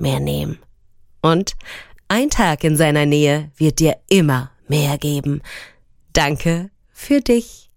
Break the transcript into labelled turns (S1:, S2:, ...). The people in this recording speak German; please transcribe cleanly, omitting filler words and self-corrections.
S1: mehr nehmen. Und ein Tag in seiner Nähe wird dir immer mehr geben. Danke für dich.